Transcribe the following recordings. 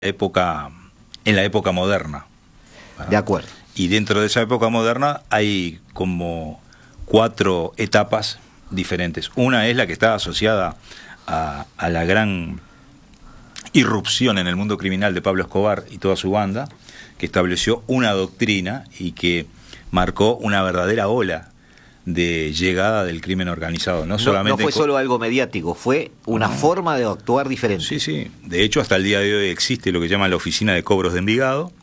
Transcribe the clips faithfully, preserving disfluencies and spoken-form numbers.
época, en la época moderna. ¿verdad? De acuerdo. Y dentro de esa época moderna hay como cuatro etapas diferentes. Una es la que está asociada a, a la gran irrupción en el mundo criminal de Pablo Escobar y toda su banda, que estableció una doctrina y que marcó una verdadera ola de llegada del crimen organizado. No, No, solamente no fue solo algo mediático, fue una no. forma de actuar diferente. Sí, sí. De hecho, hasta el día de hoy existe lo que llaman la Oficina de Cobros de Envigado,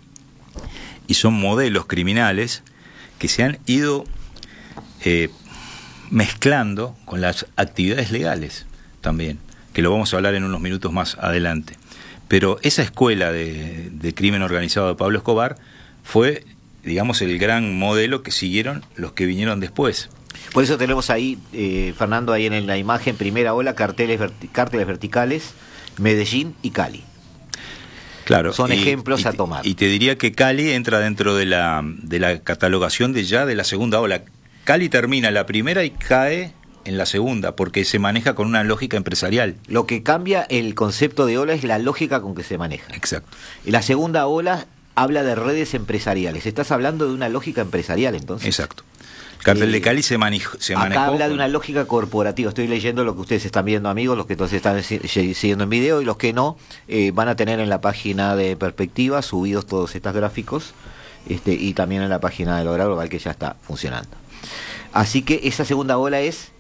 y son modelos criminales que se han ido eh, mezclando con las actividades legales también, que lo vamos a hablar en unos minutos más adelante. Pero esa escuela de, de crimen organizado de Pablo Escobar fue, digamos, el gran modelo que siguieron los que vinieron después. Por eso tenemos ahí, eh, Fernando, ahí en la imagen, primera ola, carteles, verti- cárteles verticales, Medellín y Cali. Claro, Son y, ejemplos y, a tomar. Y te diría que Cali entra dentro de la, de la catalogación de ya de la segunda ola. Cali termina la primera y cae en la segunda, porque se maneja con una lógica empresarial. Lo que cambia el concepto de ola es la lógica con que se maneja. Exacto. Y la segunda ola habla de redes empresariales. Estás hablando de una lógica empresarial, entonces. Exacto. El cartel Eh, de Cali se, manejó, se Acá manejó. habla de con- una lógica corporativa. Estoy leyendo lo que ustedes están viendo, amigos, los que entonces están si- siguiendo en video, y los que no, eh, van a tener en la página de Perspectiva subidos todos estos gráficos, este, y también en la página de Lograr Global, que ya está funcionando. Así que esa segunda ola es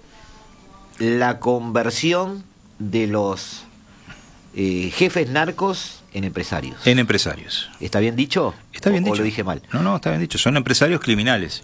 la conversión de los eh, jefes narcos en empresarios. En empresarios. ¿Está bien dicho? Está bien ¿O, dicho. o lo dije mal? No, no, está bien dicho. Son empresarios criminales.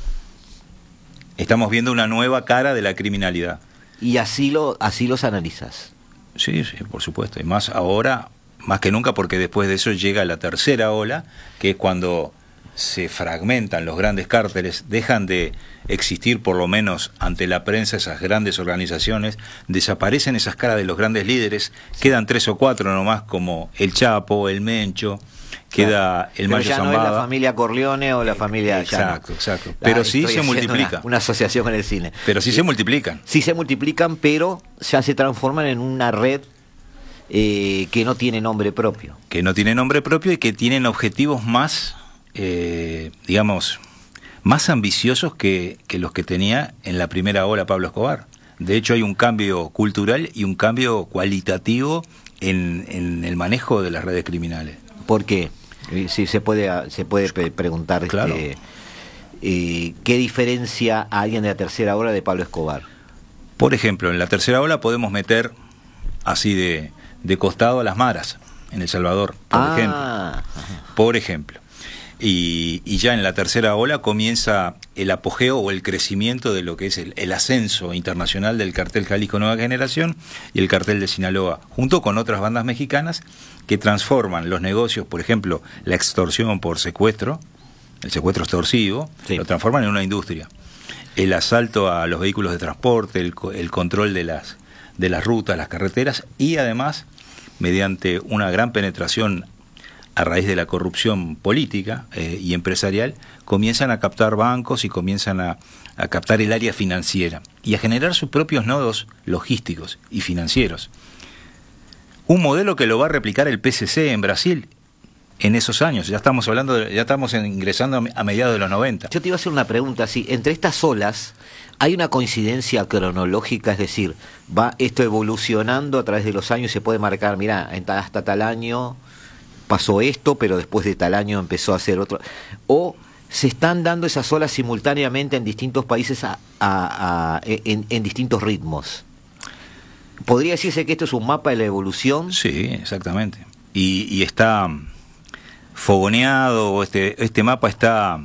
Estamos viendo una nueva cara de la criminalidad. Y así lo así los analizas. Sí, sí, por supuesto. Y más ahora, más que nunca, porque después de eso llega la tercera ola, que es cuando se fragmentan los grandes cárteles, dejan de existir, por lo menos ante la prensa, esas grandes organizaciones, desaparecen esas caras de los grandes líderes, quedan tres o cuatro nomás, como el Chapo, el Mencho, queda el Pero Mayo ya no es la Zambada. familia Corleone o la familia Exacto, Llano. exacto. Ah, Pero sí estoy se haciendo multiplica. Una, una asociación con el cine. Pero sí se multiplican. Sí se multiplican, pero ya se transforman en una red eh, que no tiene nombre propio. Que no tienen nombre propio y que tienen objetivos más, eh, digamos, más ambiciosos que, que los que tenía en la primera ola Pablo Escobar. De hecho, hay un cambio cultural y un cambio cualitativo en, en el manejo de las redes criminales. ¿Por qué? Eh, Sí, se puede, se puede pre- preguntar Claro. este, eh, qué diferencia a alguien de la tercera ola de Pablo Escobar. Por ejemplo, en la tercera ola podemos meter así de, de costado a las maras en El Salvador, por Ah, ejemplo. ajá. Por ejemplo. Y, y ya en la tercera ola comienza el apogeo o el crecimiento de lo que es el, el ascenso internacional del cartel Jalisco Nueva Generación y el cartel de Sinaloa, junto con otras bandas mexicanas que transforman los negocios, por ejemplo, la extorsión por secuestro, el secuestro extorsivo, Sí. lo transforman en una industria. El asalto a los vehículos de transporte, el, co- el control de las, de las rutas, las carreteras, y además, mediante una gran penetración a raíz de la corrupción política eh, y empresarial, comienzan a captar bancos y comienzan a, a captar el área financiera y a generar sus propios nodos logísticos y financieros. Un modelo que lo va a replicar el P C C en Brasil en esos años. Ya estamos hablando, de, ya estamos en, ingresando a, a mediados de los noventa. Yo te iba a hacer una pregunta así. Entre estas olas, ¿hay una coincidencia cronológica? Es decir, ¿va esto evolucionando a través de los años? Se puede marcar, mira, hasta tal año pasó esto, pero después de tal año empezó a hacer otro. ¿O se están dando esas olas simultáneamente en distintos países a, a, a, en, en distintos ritmos? ¿Podría decirse que esto es un mapa de la evolución? Sí, exactamente. Y, y está fogoneado, este, este mapa está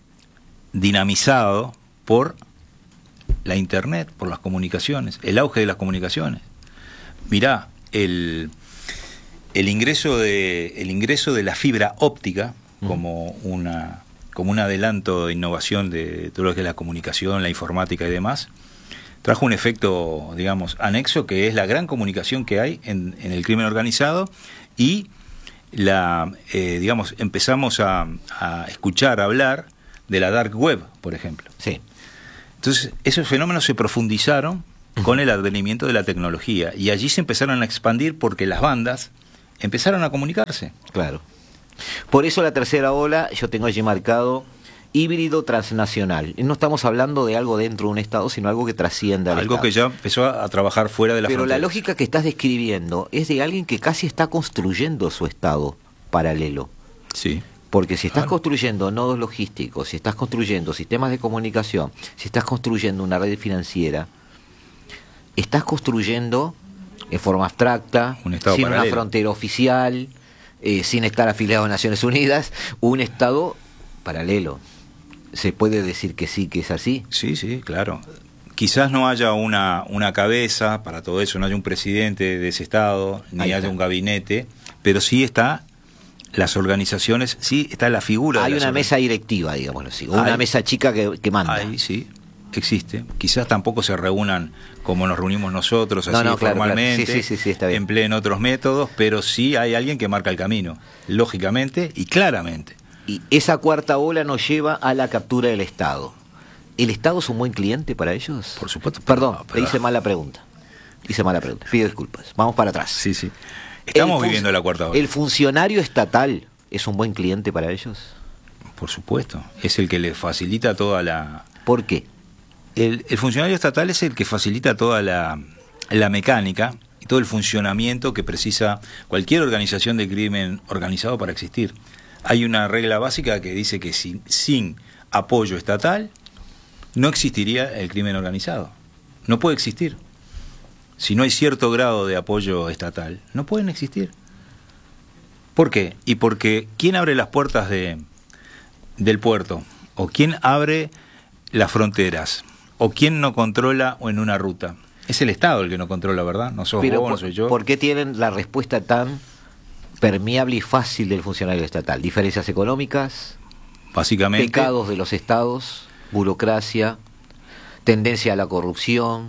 dinamizado por la Internet, por las comunicaciones, el auge de las comunicaciones. Mirá, el, el, ingreso, de, el ingreso de la fibra óptica como, una, como un adelanto de innovación de todo lo que es la comunicación, la informática y demás, trajo un efecto, digamos, anexo, que es la gran comunicación que hay en, en el crimen organizado y la, eh, digamos, empezamos a, a escuchar, a hablar de la dark web, por ejemplo. Sí. Entonces, esos fenómenos se profundizaron con el advenimiento de la tecnología y allí se empezaron a expandir porque las bandas empezaron a comunicarse. Claro. Por eso la tercera ola, yo tengo allí marcado híbrido transnacional. No estamos hablando de algo dentro de un Estado, sino algo que trascienda al Algo Estado. que ya empezó a trabajar fuera de la Pero frontera. la lógica que estás describiendo es de alguien que casi está construyendo su Estado paralelo. Sí. Porque si estás Claro. construyendo nodos logísticos, si estás construyendo sistemas de comunicación, si estás construyendo una red financiera, estás construyendo en forma abstracta, Un Estado sin paralelo. una frontera oficial, eh, sin estar afiliado a Naciones Unidas, un Estado paralelo. ¿Se puede decir que sí, que es así? Sí, sí, claro. Quizás no haya una, una cabeza para todo eso, no haya un presidente de ese Estado, ni Ahí haya está. un gabinete, pero sí está las organizaciones, sí está la figura Hay de las una orga- mesa directiva, digámoslo así, o una Hay- mesa chica que, que manda. Ahí sí, existe. Quizás tampoco se reúnan como nos reunimos nosotros, No, así no, claro, formalmente, claro. Sí, sí, sí, sí, está bien. empleen otros métodos, pero sí hay alguien que marca el camino, lógicamente y claramente. Y esa cuarta ola nos lleva a la captura del Estado. ¿El Estado es un buen cliente para ellos? Por supuesto. Perdón, pero- te hice mala pregunta. Hice mala pregunta. Pido disculpas. Vamos para atrás. Sí, sí. Estamos El fun- viviendo la cuarta ola. ¿El funcionario estatal es un buen cliente para ellos? Por supuesto. Es el que le facilita toda la... ¿Por qué? El, el funcionario estatal es el que facilita toda la, la mecánica y todo el funcionamiento que precisa cualquier organización de crimen organizado para existir. Hay una regla básica que dice que sin, sin apoyo estatal no existiría el crimen organizado. No puede existir. Si no hay cierto grado de apoyo estatal, no pueden existir. ¿Por qué? Y porque ¿quién abre las puertas de, del puerto? ¿O quién abre las fronteras? ¿O quién no controla en una ruta? Es el Estado el que no controla, ¿verdad? No sos Pero vos, no por, soy yo. ¿por qué tienen la respuesta tan permeable y fácil del funcionario estatal? ¿Diferencias económicas? Básicamente, ¿Pecados de los estados? ¿Burocracia? ¿Tendencia a la corrupción?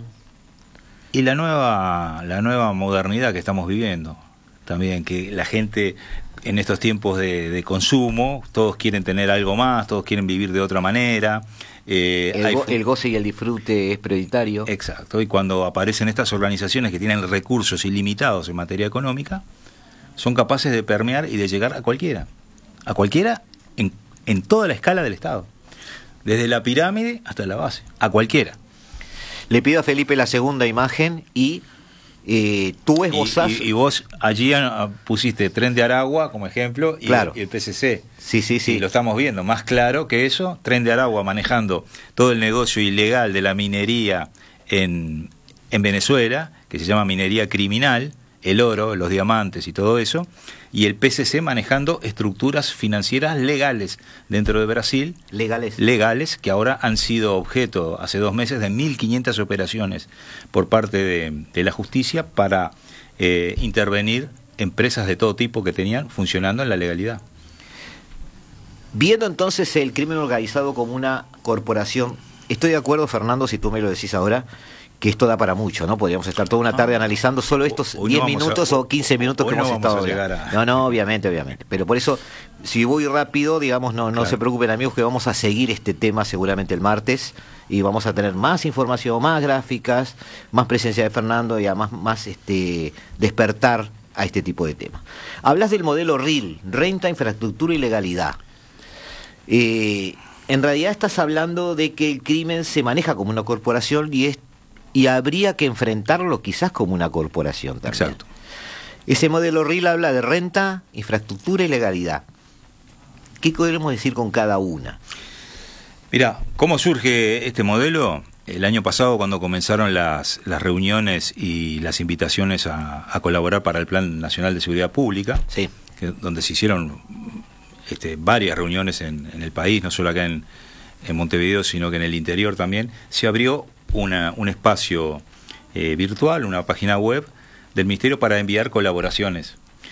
y la nueva, la nueva modernidad que estamos viviendo. También que la gente en estos tiempos de, de consumo, todos quieren tener algo más, todos quieren vivir de otra manera. Eh, El, hay go- fu- el goce y el disfrute es prioritario. Exacto, y cuando aparecen estas organizaciones que tienen recursos ilimitados en materia económica, son capaces de permear y de llegar a cualquiera. A cualquiera en, en toda la escala del Estado. Desde la pirámide hasta la base. A cualquiera. Le pido a Felipe la segunda imagen y eh, tú Y, esbozás... y- y vos allí ah, pusiste Tren de Aragua como ejemplo y, Claro. y el P C C. Sí, sí, sí. Y lo estamos viendo. Más claro que eso, Tren de Aragua manejando todo el negocio ilegal de la minería en, en Venezuela, que se llama minería criminal, el oro, los diamantes y todo eso, y el P C C manejando estructuras financieras legales dentro de Brasil, Legales. legales, que ahora han sido objeto hace dos meses de mil quinientas operaciones por parte de, de la justicia para eh, intervenir empresas de todo tipo que tenían funcionando en la legalidad. Viendo entonces el crimen organizado como una corporación, estoy de acuerdo, Fernando, si tú me lo decís ahora, que esto da para mucho, ¿no? Podríamos estar toda una tarde analizando solo estos hoy no diez vamos a- minutos o quince minutos hoy que no hemos vamos estado a hablando. llegar a- No, no, obviamente, obviamente. Pero por eso, si voy rápido, digamos, no, no Claro. se preocupen amigos, que vamos a seguir este tema seguramente el martes y vamos a tener más información, más gráficas, más presencia de Fernando y además más este despertar a este tipo de temas. Hablas del modelo R I L, renta, infraestructura y legalidad. Eh, en realidad estás hablando de que el crimen se maneja como una corporación y es y habría que enfrentarlo quizás como una corporación también. Exacto. Ese modelo R I L habla de renta, infraestructura y legalidad. ¿Qué podemos decir con cada una? Mira, ¿cómo surge este modelo? El año pasado, cuando comenzaron las, las reuniones y las invitaciones a, a colaborar para el Plan Nacional de Seguridad Pública, Sí. que- donde se hicieron este, varias reuniones en, en el país, no solo acá en, en Montevideo, sino que en el interior también, se abrió una, un espacio eh, virtual, una página web del Ministerio para enviar colaboraciones.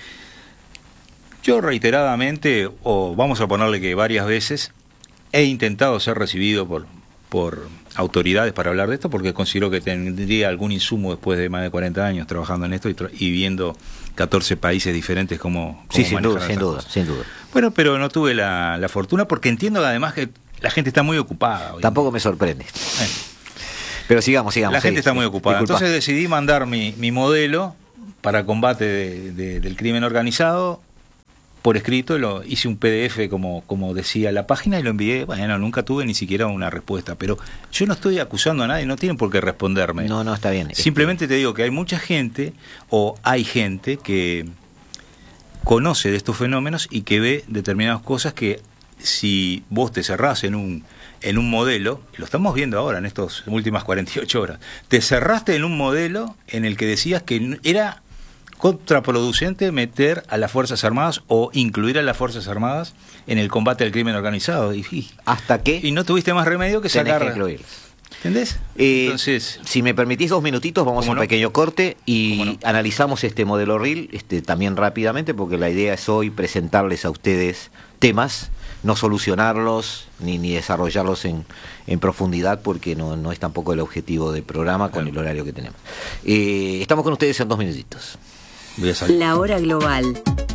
Yo reiteradamente, o vamos a ponerle que varias veces, he intentado ser recibido por, por autoridades para hablar de esto, porque considero que tendría algún insumo después de más de cuarenta años trabajando en esto y, tra- y viendo catorce países diferentes como... Sí, sin duda, sin duda, sin duda. Bueno, pero no tuve la, la fortuna porque entiendo que además que la gente está muy ocupada hoy. Tampoco me sorprende. Bueno, Pero sigamos, sigamos. la gente sí, está sí. muy ocupada. Disculpa. Entonces decidí mandar mi, mi modelo para combate de, de, del crimen organizado, por escrito, lo hice un P D F como, como decía la página y lo envié. Bueno, nunca tuve ni siquiera una respuesta, pero yo no estoy acusando a nadie, no tienen por qué responderme. No, no, está bien. Simplemente te digo que hay mucha gente, o hay gente que conoce de estos fenómenos y que ve determinadas cosas que si vos te cerrás en un en un modelo, lo estamos viendo ahora en estas últimas cuarenta y ocho horas, te cerraste en un modelo en el que decías que era contraproducente meter a las Fuerzas Armadas o incluir a las Fuerzas Armadas en el combate al crimen organizado. Y, y, ¿Hasta qué? Y no tuviste más remedio que sacar... Que incluirlas. ¿Entendés? Eh, Entonces, si me permitís dos minutitos, vamos a un no? pequeño corte y no? analizamos este modelo R I L este, también rápidamente, porque la idea es hoy presentarles a ustedes temas, no solucionarlos ni, ni desarrollarlos en, en profundidad, porque no, no es tampoco el objetivo del programa con el horario que tenemos. Eh, estamos con ustedes en dos minutitos. Voy a salir. La hora global.